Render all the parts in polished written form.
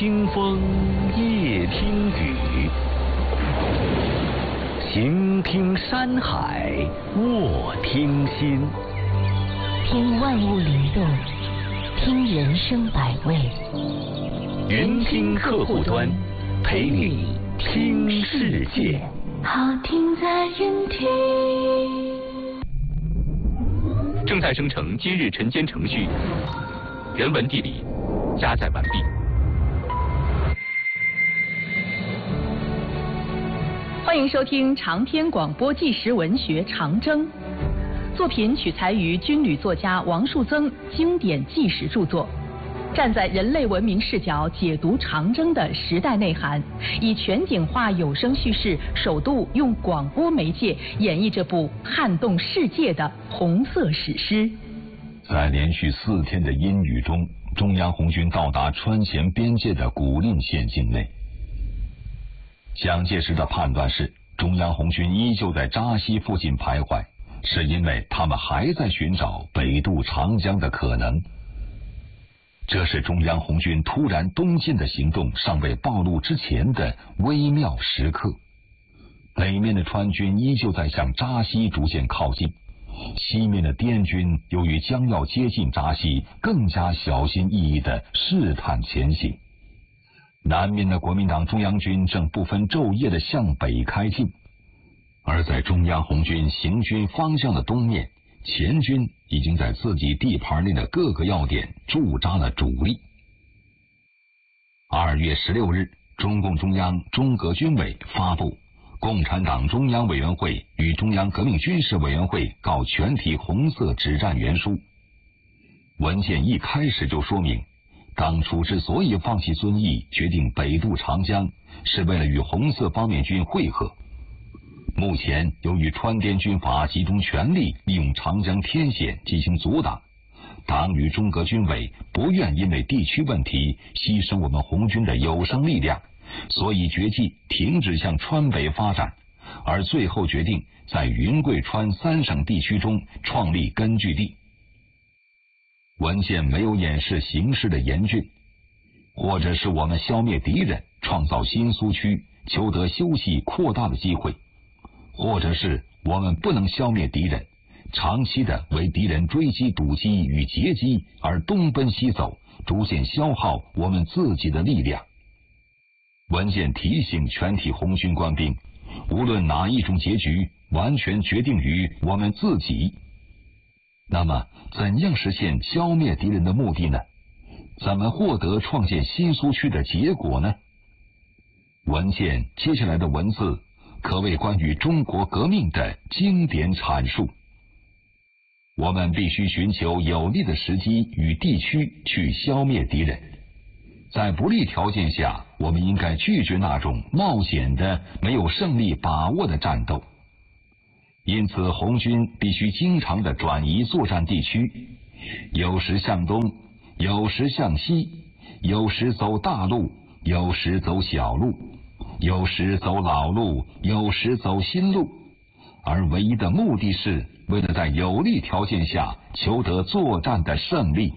听风，夜听雨，行听山海，卧听心。 听万物灵动，听人生百味。 云听客户端，陪你听世界。 好听在云听。 正在生成今日晨间程序，人文地理加载完毕。 欢迎收听长篇广播纪实文学《长征》，作品取材于军旅作家王树增经典纪实著作，站在人类文明视角解读长征的时代内涵，以全景化有声叙事，首度用广播媒介演绎这部撼动世界的红色史诗。 在连续4天的阴雨中，中央红军到达川咸边界的古蔺县境内。蒋介石的判断是，中央红军依旧在扎西附近徘徊，是因为他们还在寻找北渡长江的可能。这是中央红军突然东进的行动尚未暴露之前的微妙时刻。北面的川军依旧在向扎西逐渐靠近，西面的滇军由于将要接近扎西，更加小心翼翼地试探前行。南面的国民党中央军正不分昼夜地向北开进，而在中央红军行军方向的东面，前军已经在自己地盘内的各个要点驻扎了主力。2月16日，中共中央中革军委发布《共产党中央委员会与中央革命军事委员会告全体红色指战员书》。文件一开始就说明，当初之所以放弃遵义，决定北渡长江，是为了与红色方面军会合。目前由于川滇军阀集中全力利用长江天险进行阻挡，党与中革军委不愿因为地区问题牺牲我们红军的有生力量，所以决计停止向川北发展，而最后决定在云贵川3省地区中创立根据地。文件没有掩饰形势的严峻，或者是我们消灭敌人，创造新苏区，求得休息扩大的机会，或者是我们不能消灭敌人，长期的为敌人追击堵击与截击而东奔西走，逐渐消耗我们自己的力量。文件提醒全体红军官兵，无论哪一种结局，完全决定于我们自己。那么怎样实现消灭敌人的目的呢？怎么获得创建新苏区的结果呢？文件接下来的文字可谓关于中国革命的经典阐述。我们必须寻求有利的时机与地区去消灭敌人，在不利条件下，我们应该拒绝那种冒险的、没有胜利把握的战斗。因此，红军必须经常地转移作战地区，有时向东，有时向西，有时走大路，有时走小路，有时走老路，有时走新路，而唯一的目的是为了在有利条件下求得作战的胜利。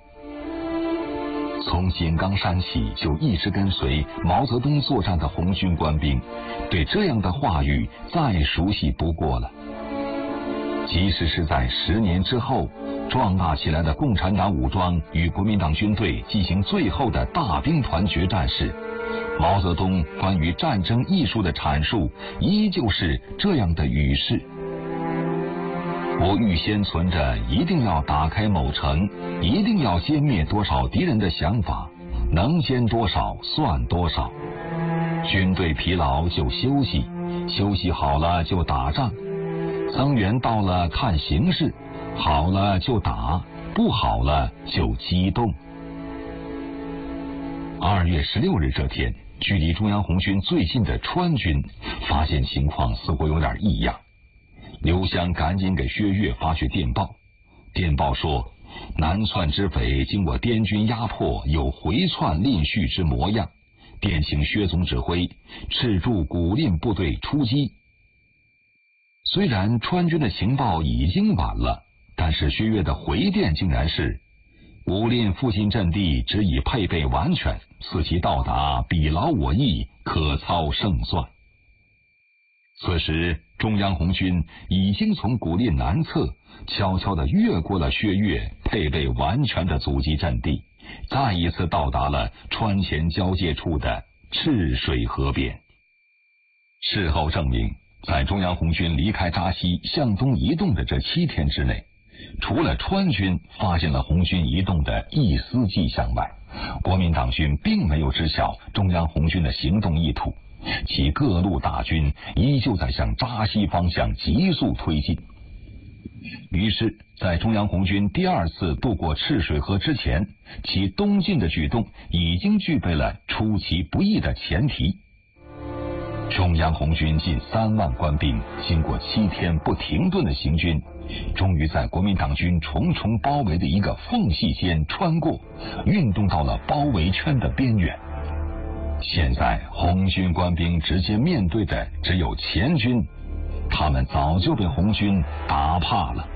从井冈山起就一直跟随毛泽东作战的红军官兵，对这样的话语再熟悉不过了。即使是在10年之后，壮大起来的共产党武装与国民党军队进行最后的大兵团决战时，毛泽东关于战争艺术的阐述依旧是这样的语式：我预先存着一定要打开某城，一定要歼灭多少敌人的想法，能歼多少算多少。军队疲劳就休息，休息好了就打仗，增援到了看形势，好了就打，不好了就机动。2月16日这天，距离中央红军最近的川军发现情况似乎有点异样。刘湘赶紧给薛岳发去电报，电报说，南窜之匪经我滇军压迫，有回窜蔺续之模样，电请薛总指挥赤驻古蔺部队出击。虽然川军的情报已经晚了，但是薛岳的回电竟然是： 武令复兴阵地只已配备完全，伺其到达，彼劳我役，可操胜算。此时，中央红军已经从古蔺南侧悄悄地越过了薛岳配备完全的阻击阵地，再一次到达了川黔交界处的赤水河边。事后证明，在中央红军离开扎西向东移动的这7天之内，除了川军发现了红军移动的一丝迹象外，国民党军并没有知晓中央红军的行动意图，其各路大军依旧在向扎西方向急速推进。于是，在中央红军第2次渡过赤水河之前，其东进的举动已经具备了出其不意的前提。中央红军近3万官兵，经过7天不停顿的行军，终于在国民党军重重包围的一个缝隙间穿过，运动到了包围圈的边缘。现在红军官兵直接面对的只有黔军，他们早就被红军打怕了。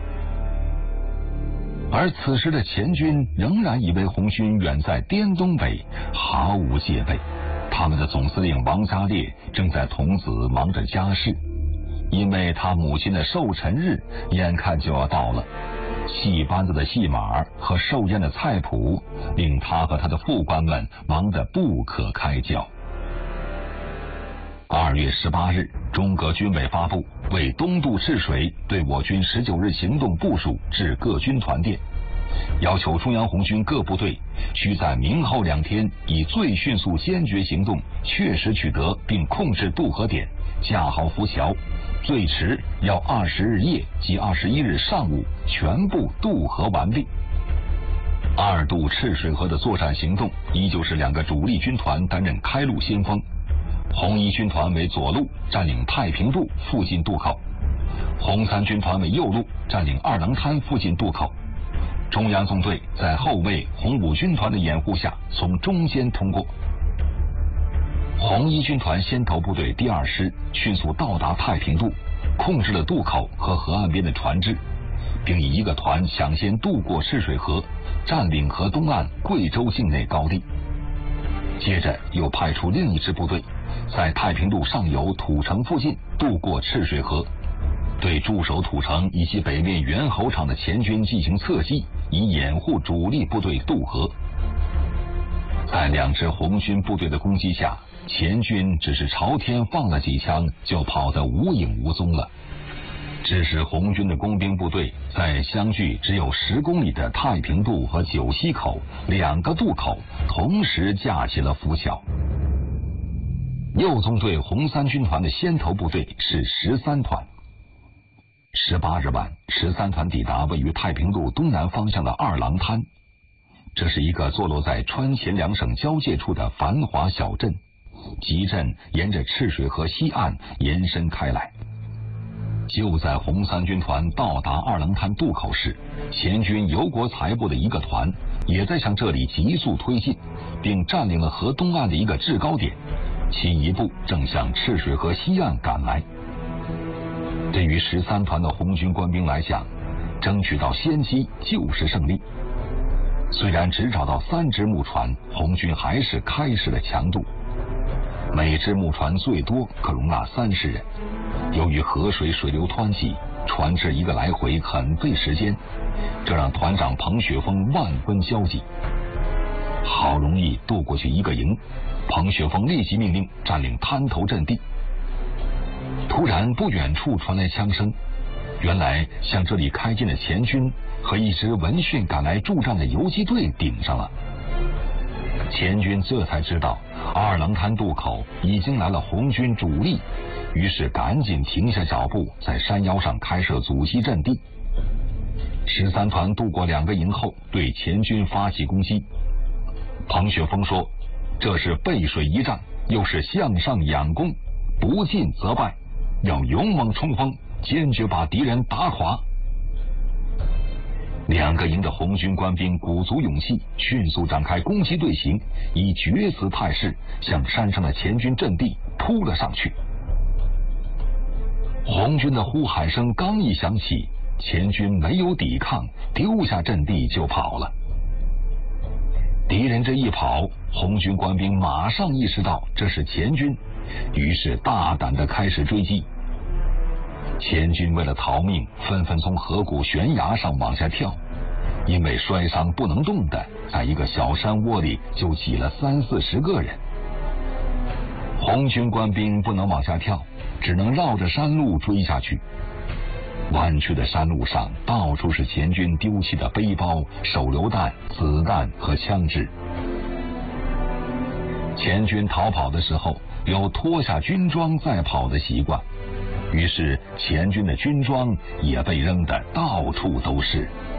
而此时的黔军仍然以为红军远在滇东北，毫无戒备。他们的总司令王家烈正在童子忙着家事，因为他母亲的寿辰日眼看就要到了，戏班子的戏码和寿宴的菜谱令他和他的副官们忙得不可开交。2月18日，中革军委发布为东渡赤水对我军19日行动部署致各军团电，要求中央红军各部队需在明后2天以最迅速坚决行动确实取得并控制渡河点，架好浮桥，最迟要20日夜及21日上午全部渡河完毕。2渡赤水河的作战行动依旧是2个主力军团担任开路先锋，红一军团为左路，占领太平渡附近渡口；红3军团为右路，占领二郎滩附近渡口。中央纵队在后卫红5军团的掩护下从中间通过。红一军团先头部队第2师迅速到达太平渡，控制了渡口和河岸边的船只，并以一个团抢先渡过赤水河，占领河东岸贵州境内高地。接着又派出另一支部队在太平渡上游土城附近渡过赤水河，对驻守土城以及北面猿猴场的黔军进行侧击，以掩护主力部队渡河。在2支红军部队的攻击下，黔军只是朝天放了几枪就跑得无影无踪了，致使红军的工兵部队在相距只有10公里的太平渡和九溪口2个渡口同时架起了浮桥。右纵队红3军团的先头部队是13团。18日晚，13团抵达位于太平渡东南方向的二郎滩，这是一个坐落在川黔2省交界处的繁华小镇，集镇沿着赤水河西岸延伸开来。就在红3军团到达二郎滩渡口时，黔军油国才部的一个团也在向这里急速推进，并占领了河东岸的一个制高点，其一部正向赤水河西岸赶来。对于13团的红军官兵来讲，争取到先机就是胜利。虽然只找到3只木船，红军还是开始了强渡。每只木船最多可容纳30人。由于河水水流湍急，船只一个来回很费时间，这让团长彭雪枫万分焦急。好容易渡过去一个营，彭雪枫立即命令占领滩头阵地。突然不远处传来枪声，原来向这里开进的黔军和一支闻讯赶来助战的游击队顶上了。黔军这才知道二郎滩渡口已经来了红军主力，于是赶紧停下脚步，在山腰上开设阻击阵地。13团渡过2个营后，对黔军发起攻击。彭雪枫说，这是背水一战，又是向上仰攻，不进则败，要勇猛冲锋，坚决把敌人打垮。2个营的红军官兵鼓足勇气，迅速展开攻击队形，以决死态势向山上的黔军阵地扑了上去。红军的呼喊声刚一响起，黔军没有抵抗，丢下阵地就跑了。 敌人这一跑，红军官兵马上意识到这是前军，于是大胆地开始追击。前军为了逃命，纷纷从河谷悬崖上往下跳，因为摔伤不能动的，在一个小山窝里就挤了30-40个人。红军官兵不能往下跳，只能绕着山路追下去。弯曲的山路上到处是前军丢弃的背包、手榴弹、子弹和枪支。前军逃跑的时候有脱下军装再跑的习惯，于是前军的军装也被扔得到处都是。